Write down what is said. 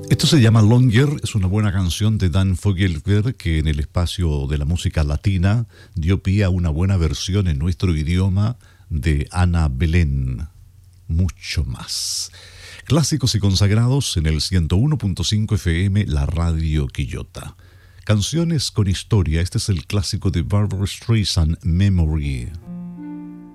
Esto se llama Longer, es una buena canción de Dan Fogelberg que en el espacio de la música latina dio pie a una buena versión en nuestro idioma de Ana Belén. Mucho más. Clásicos y consagrados en el 101.5 FM, la radio Quillota. Canciones con historia, este es el clásico de Barbra Streisand, Memory.